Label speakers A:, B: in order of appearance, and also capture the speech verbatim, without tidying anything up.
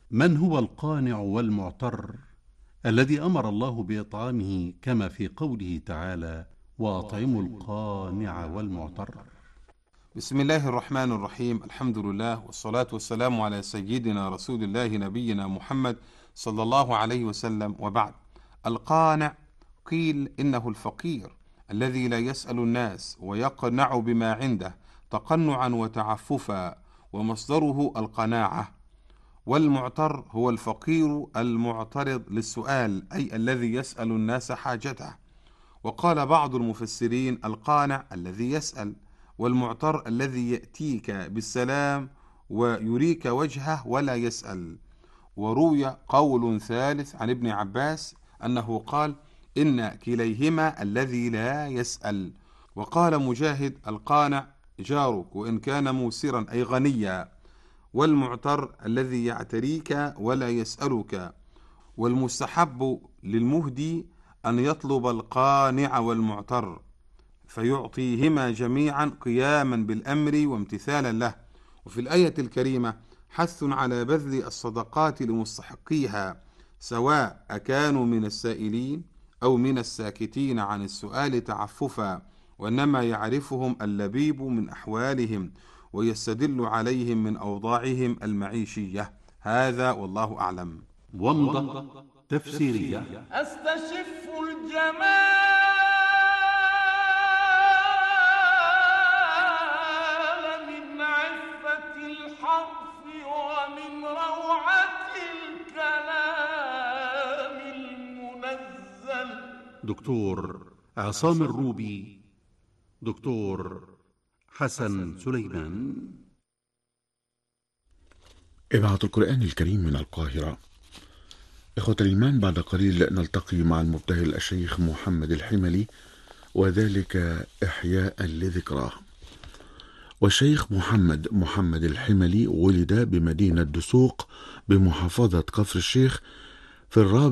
A: من هو القانع والمعتر الذي أمر الله بإطعامه كما في قوله تعالى: وأطعموا القانع والمعتر؟
B: بسم الله الرحمن الرحيم. الحمد لله والصلاة والسلام على سيدنا رسول الله نبينا محمد صلى الله عليه وسلم، وبعد. القانع قيل إنه الفقير الذي لا يسأل الناس ويقنع بما عنده تقنعا وتعففا، ومصدره القناعة. والمعتر هو الفقير المعترض للسؤال، أي الذي يسأل الناس حاجته. وقال بعض المفسرين: القانع الذي يسأل، والمعتر الذي يأتيك بالسلام ويريك وجهه ولا يسأل. وروي قول ثالث عن ابن عباس أنه قال: إن كليهما الذي لا يسأل. وقال مجاهد: القانع جارك وإن كان موسرا أي غنيا، والمعتر الذي يعتريك ولا يسألك. والمستحب للمهدي أن يطلب القانع والمعتر فيعطيهما جميعا قياما بالأمر وامتثالا له. وفي الآية الكريمة حث على بذل الصدقات لمستحقيها، سواء أكانوا من السائلين أو من الساكتين عن السؤال تعففا، وإنما يعرفهم اللبيب من أحوالهم ويستدل عليهم من أوضاعهم المعيشية. هذا والله أعلم.
A: ومضة تفسيرية.
C: أستشف الجمال من عفة الحرف ومن روعة الكلام المنزل.
A: دكتور عصام الروبي، دكتور حسن سليمان.
D: إذاعة القرآن الكريم من القاهرة. إخوة الإيمان، بعد قليل نلتقي مع المبتهل الشيخ محمد الحملي، وذلك إحياء لذكراه. والشيخ محمد محمد الحملي ولد بمدينة دسوق بمحافظة كفر الشيخ في الرابع